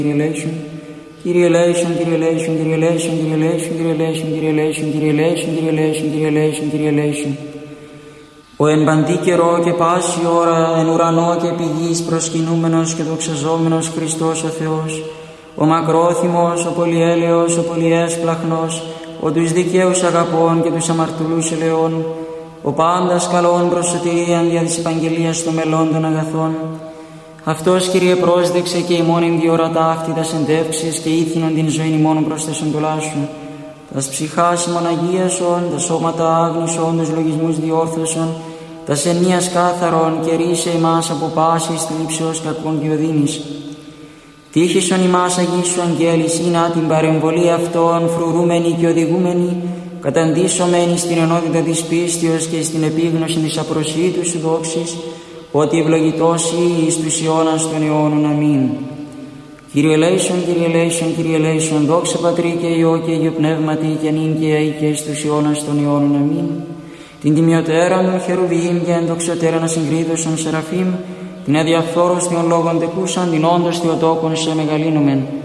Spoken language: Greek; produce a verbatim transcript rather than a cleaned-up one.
Kyrie eleison, Kyrie eleison, Kyrie eleison, Kyrie eleison, Kyrie eleison, Kyrie eleison, Kyrie eleison, Kyrie eleison, Kyrie eleison, Kyrie eleison, Kyrie eleison. Ο εν παντή καιρό και πάση ώρα εν ουρανό και επί γης προσκυνούμενος και δοξαζόμενος Χριστός ο Θεός, ο μακρόθυμος, ο πολυέλεος, ο πολυέσπλαχνος, ο τους δικαίους αγαπών και τους αμαρτωλούς ελεών, ο πάντας καλών προς σωτηρίαν δια της επαγγελίας των μελών των αγαθών. Αυτός, Κύριε, πρόσδεξε και ημών εν διορατά αυτή τας εντεύξεις και ήθινον την ζωήν ημών προς τας εντολάς σου. Τας ψυχάς ημών αγίασον, τα σώματα άγνησον, τους λογισμούς διόρθωσον, τας ενίας κάθαρον και ρίσε ημάς από πάσης θλίψεως κακών και οδύνης. Τύχησον ημάς αγίσου αγγέλης, εινά την παρεμβολή αυτών φρουρούμενη και οδηγούμενη, καταντήσωμένη στην ενότητα της πίστεως και στην επίγνωση της απροσίτου σου δόξης, ότι ευλογητός ή εις τους αιώνας των αιώνων. Αμήν. Κύριε ελέησον, Κύριε ελέησον, Κύριε ελέησον, δόξα Πατρί και Υιό και Υιό Πνεύματι και νυν και αεί και εις τους αιώνας των αιώνων. Αμήν. Την τιμιωτέραν των χερουβίμ και ενδοξιωτέραν ασυγκρίτωσον σεραφείμ, την αδιαφθόρωστιον λόγων τεκούσαν, την όντως Θεοτόκον σε μεγαλύνομεν.